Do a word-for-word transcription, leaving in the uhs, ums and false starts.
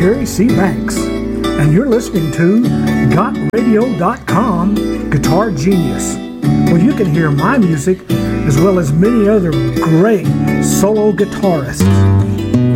Kerry C. Banks, and you're listening to got radio dot com Guitar Genius, where you can hear my music as well as many other great solo guitarists.